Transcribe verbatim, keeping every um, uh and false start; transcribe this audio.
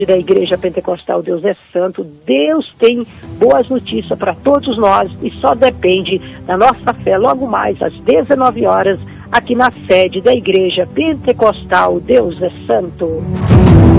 da Igreja Pentecostal Deus é Santo. Deus tem boas notícias para todos nós e só depende da nossa fé logo mais às dezenove horas aqui na sede da Igreja Pentecostal Deus é Santo.